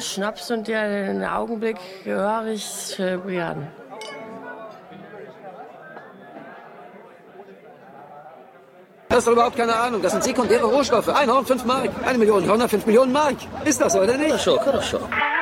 Schnaps und den Augenblick höre ich gern. Du hast doch überhaupt keine Ahnung. Das sind sekundäre Rohstoffe. Ein Horn, 5 Mark. 1 Million Hörner, 5 Millionen Mark. Ist das so, oder nicht? Schon.